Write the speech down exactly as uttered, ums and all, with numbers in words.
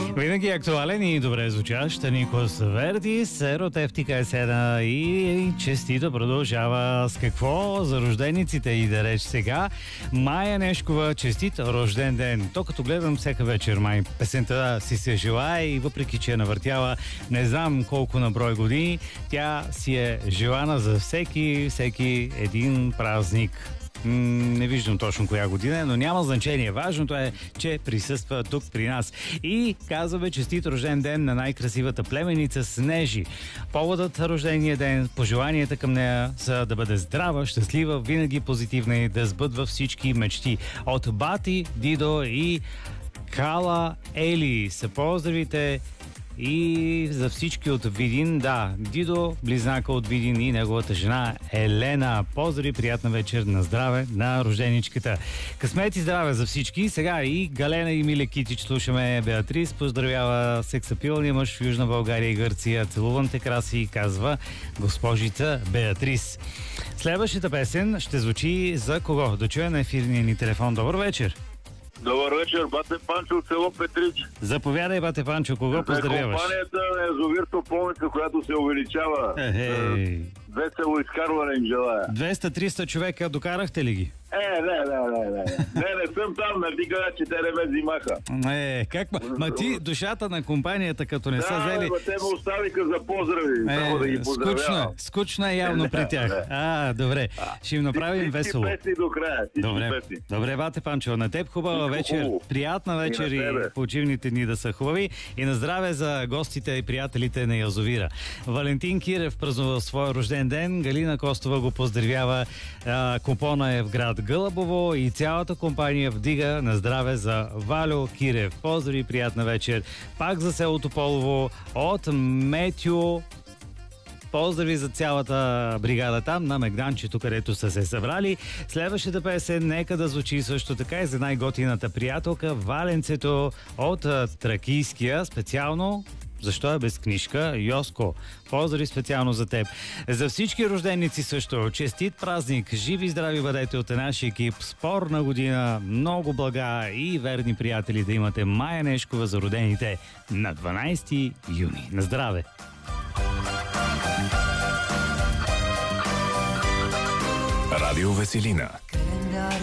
Винаги е актуален и добре звучащ Никос Вердис, Еротевтика е седна и честито продължава с какво за рождениците и да реч сега. Майя Нешкова, честит рожден ден. То като гледам всяка вечер май песента си се желая и въпреки че е навъртяла не знам колко на брой години, тя си е желана за всеки, всеки един празник. Не виждам точно коя година, но няма значение. Важното е, че присъства тук при нас. И казваме честит рожден ден на най-красивата племеница Снежи. Поводът рождения ден, пожеланията към нея са да бъде здрава, щастлива, винаги позитивна и да сбъдва всички мечти. От бати, Дидо и Кала Ели са поздравите. И за всички от Видин, да, Дидо, близнака от Видин и неговата жена Елена. Поздрави, приятна вечер, на здраве на рожденичката. Късмет и здраве за всички. Сега и Галена и Миле Китич слушаме. Беатрис поздравява сексапилния мъж в Южна България и Гърция. Целувам те краси, казва госпожица Беатрис. Следващата песен ще звучи за кого? Да чуя на ефирния ни телефон. Добър вечер! Добър вечер, бате Панчо от село Петрич. Заповядай, бате Панчо, кого поздравяваш? Компанията на язовир Тополница, която се увеличава. Ей. Весело изкарване им желая. двеста-триста човека докарахте ли ги? Е, не, не, не, не. Не, не съм там, не ти кажа, че те не ме взимаха. Е, как ма? Ма ти душата на компанията, като не да, са взели... Да, те ме оставиха за поздрави. Е, само да ги поздравявам. скучно, скучно е явно не, при тях. Не. А, добре. Ще им направим весело. Всички песни до края. Добре, песни. добре, бате Панчо, на теб хубава Всичко вечер. хубаво. Приятна вечер и, и почивните дни да са хубави. И на здраве за гостите и приятелите на язовира. Валентин Кирев празнува своя рожден ден. Галина Костова го поздравява. А, купона е в град Гълъбово и цялата компания вдига на здраве за Валю Кирев. Поздрави, приятна вечер. Пак за селото Полово от Метю. Поздрави за цялата бригада там на Мегданчето, където са се събрали. Следващата песен нека да звучи също така и за най-готината приятелка Валенцето от Тракийския. Специално защо е без книжка? Йоско, поздрави специално за теб. За всички рожденици също, честит празник, живи и здрави бъдете от нашия екип, спорна година, много блага и верни приятели да имате. Майя Нешкова за родените на дванайсети юни. На здраве! Радио Веселина.